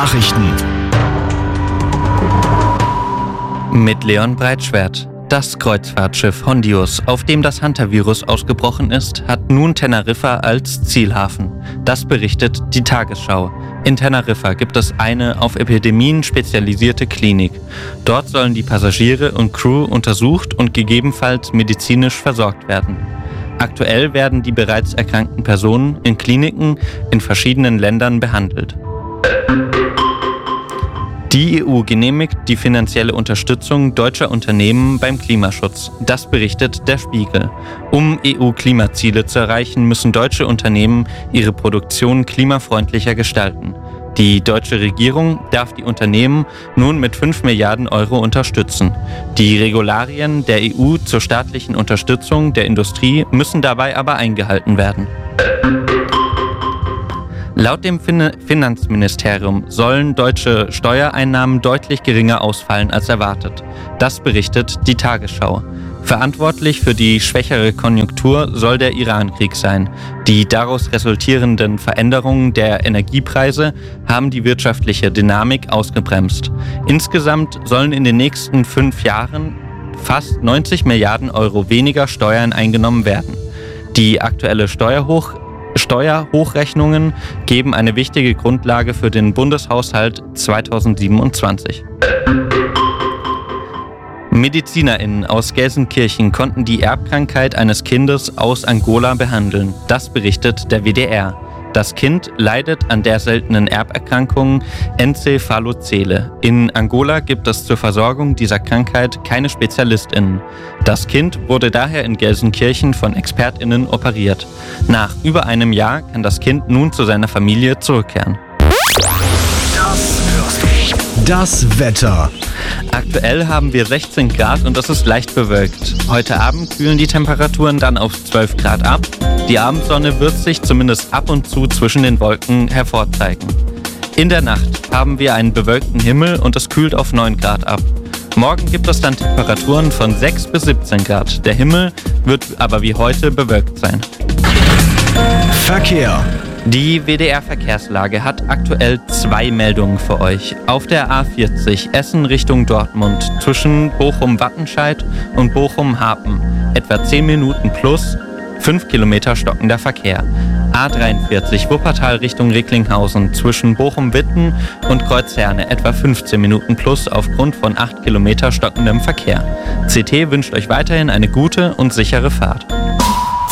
Nachrichten mit Leon Breitschwert. Das Kreuzfahrtschiff Hondius, auf dem das Hantavirus ausgebrochen ist, hat nun Teneriffa als Zielhafen. Das berichtet die Tagesschau. In Teneriffa gibt es eine auf Epidemien spezialisierte Klinik. Dort sollen die Passagiere und Crew untersucht und gegebenenfalls medizinisch versorgt werden. Aktuell werden die bereits erkrankten Personen in Kliniken in verschiedenen Ländern behandelt. Die EU genehmigt die finanzielle Unterstützung deutscher Unternehmen beim Klimaschutz. Das berichtet der Spiegel. Um EU-Klimaziele zu erreichen, müssen deutsche Unternehmen ihre Produktion klimafreundlicher gestalten. Die deutsche Regierung darf die Unternehmen nun mit 5 Milliarden Euro unterstützen. Die Regularien der EU zur staatlichen Unterstützung der Industrie müssen dabei aber eingehalten werden. Laut dem Finanzministerium sollen deutsche Steuereinnahmen deutlich geringer ausfallen als erwartet. Das berichtet die Tagesschau. Verantwortlich für die schwächere Konjunktur soll der Iran-Krieg sein. Die daraus resultierenden Veränderungen der Energiepreise haben die wirtschaftliche Dynamik ausgebremst. Insgesamt sollen in den nächsten 5 Jahren fast 90 Milliarden Euro weniger Steuern eingenommen werden. Die aktuelle Steuerhochrechnungen geben eine wichtige Grundlage für den Bundeshaushalt 2027. MedizinerInnen aus Gelsenkirchen konnten die Erbkrankheit eines Kindes aus Angola behandeln. Das berichtet der WDR. Das Kind leidet an der seltenen Erberkrankung Encephalozele. In Angola gibt es zur Versorgung dieser Krankheit keine SpezialistInnen. Das Kind wurde daher in Gelsenkirchen von ExpertInnen operiert. Nach über einem Jahr kann das Kind nun zu seiner Familie zurückkehren. Das Wetter. Aktuell haben wir 16 Grad und es ist leicht bewölkt. Heute Abend kühlen die Temperaturen dann auf 12 Grad ab. Die Abendsonne wird sich zumindest ab und zu zwischen den Wolken hervorzeigen. In der Nacht haben wir einen bewölkten Himmel und es kühlt auf 9 Grad ab. Morgen gibt es dann Temperaturen von 6 bis 17 Grad. Der Himmel wird aber wie heute bewölkt sein. Verkehr. Die WDR-Verkehrslage hat aktuell 2 Meldungen für euch. Auf der A40 Essen Richtung Dortmund zwischen Bochum-Wattenscheid und Bochum-Hapen etwa 10 Minuten plus 5 Kilometer stockender Verkehr. A43 Wuppertal Richtung Recklinghausen zwischen Bochum-Witten und Kreuzherne etwa 15 Minuten plus aufgrund von 8 Kilometer stockendem Verkehr. CT wünscht euch weiterhin eine gute und sichere Fahrt.